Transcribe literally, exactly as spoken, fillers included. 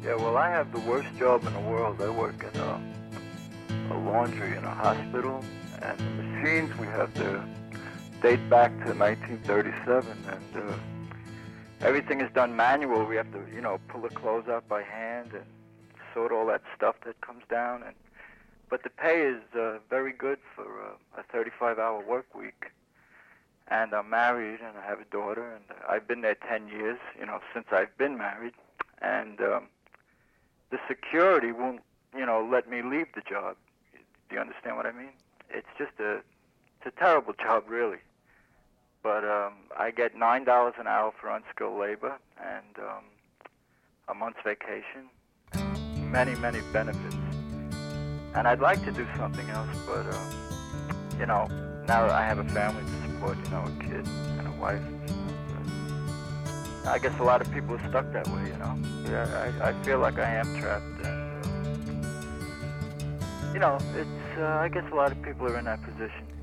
Yeah, well, I have the worst job in the world. I work in a, a laundry in a hospital, and the machines we have there date back to nineteen thirty-seven, and uh, everything is done manual. We have to, you know, pull the clothes out by hand and sort all that stuff that comes down. And but the pay is uh, very good for uh, a thirty-five hour work week. And I'm married, and I have a daughter, and I've been there ten years, you know, since I've been married. And um, the security won't, you know, let me leave the job. Do you understand what I mean? It's just a, it's a terrible job, really. But um, I get nine dollars an hour for unskilled labor, and um, a month's vacation, many, many benefits. And I'd like to do something else, but, um, you know, now I have a family to support, you know, a kid and a wife. I guess a lot of people are stuck that way, you know. Yeah, I, I feel like I am trapped. And, uh, you know, it's, uh, I guess a lot of people are in that position.